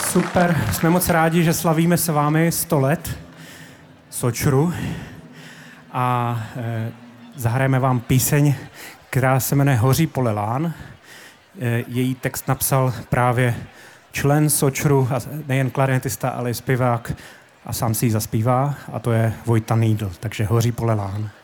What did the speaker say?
Super, jsme moc rádi, že slavíme s vámi 100 let Sočru a zahrajeme vám píseň, která se jmenuje Hoří pole lán. Její text napsal právě člen Sočru, a nejen klarinetista, ale i zpěvák a sám si ji zaspívá, a to je Vojta Needl, takže Hoří pole lán.